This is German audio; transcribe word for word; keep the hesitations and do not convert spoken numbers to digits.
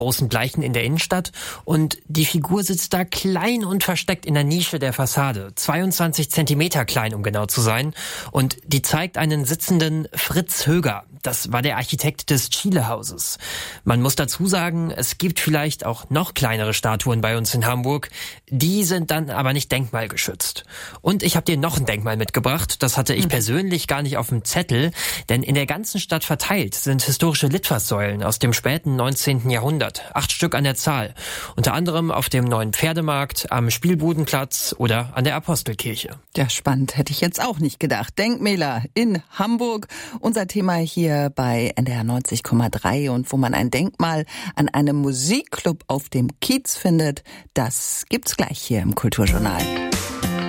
großen Bleichen in der Innenstadt und die Figur sitzt da klein und versteckt in der Nische der Fassade. zweiundzwanzig Zentimeter klein, um genau zu sein. Und die zeigt einen sitzenden Fritz Höger. Das war der Architekt des Chile-Hauses. Man muss dazu sagen, es gibt vielleicht auch noch kleinere Statuen bei uns in Hamburg. Die sind dann aber nicht denkmalgeschützt. Und ich habe dir noch ein Denkmal mitgebracht. Das hatte ich persönlich gar nicht auf dem Zettel. Denn in der ganzen Stadt verteilt sind historische Litfaßsäulen aus dem späten neunzehnten Jahrhundert. Acht Stück an der Zahl. Unter anderem auf dem neuen Pferdemarkt, am Spielbudenplatz oder an der Apostelkirche. Ja, spannend. Hätte ich jetzt auch nicht gedacht. Denkmäler in Hamburg. Unser Thema hier bei N D R neunzig Komma drei. Und wo man ein Denkmal an einem Musikclub auf dem Kiez findet, das gibt's gleich hier im Kulturjournal.